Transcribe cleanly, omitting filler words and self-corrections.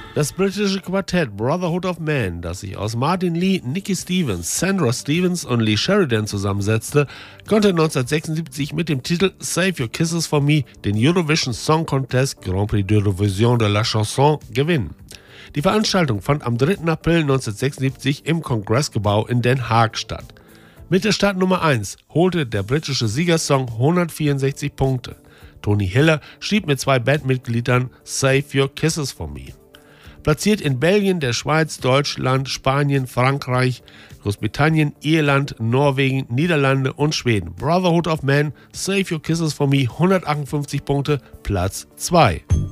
Das britische Quartett Brotherhood of Man, das sich aus Martin Lee, Nicky Stevens, Sandra Stevens und Lee Sheridan zusammensetzte, konnte 1976 mit dem Titel Save Your Kisses for Me den Eurovision Song Contest Grand Prix d'Eurovision de la Chanson gewinnen. Die Veranstaltung fand am 3. April 1976 im Kongressgebau in Den Haag statt. Mit der Startnummer 1 holte der britische Siegersong 164 Punkte. Tony Hiller schrieb mit 2 Bandmitgliedern Save Your Kisses for Me. Platziert in Belgien, der Schweiz, Deutschland, Spanien, Frankreich, Großbritannien, Irland, Norwegen, Niederlande und Schweden. Brotherhood of Man, Save Your Kisses for Me, 158 Punkte, Platz 2.